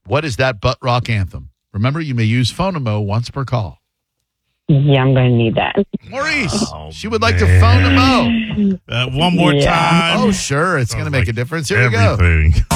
What is that butt rock anthem? Remember, you may use Phonemo once per call. Yeah, I'm going to need that. Maurice, she would like to Phonemo. One more time. Oh, sure. It's going to make a difference. Here we go. Everything.